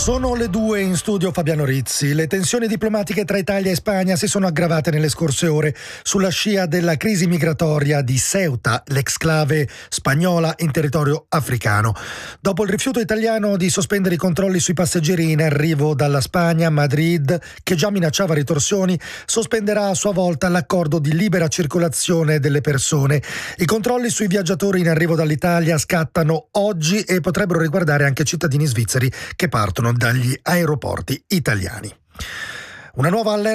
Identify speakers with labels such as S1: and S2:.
S1: Sono le 2 in studio Fabiano Rizzi. Le tensioni diplomatiche tra Italia e Spagna si sono aggravate nelle scorse ore sulla scia della crisi migratoria di Ceuta, l'exclave spagnola in territorio africano. Dopo il rifiuto italiano di sospendere i controlli sui passeggeri in arrivo dalla Spagna, Madrid, che già minacciava ritorsioni, sospenderà a sua volta l'accordo di libera circolazione delle persone. I controlli sui viaggiatori in arrivo dall'Italia scattano oggi e potrebbero riguardare anche cittadini svizzeri che partono dagli aeroporti italiani. Una nuova allerta